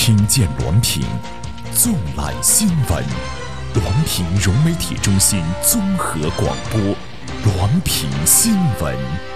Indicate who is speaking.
Speaker 1: 听见滦平，纵览新闻。滦平融媒体中心综合广播，滦平新闻。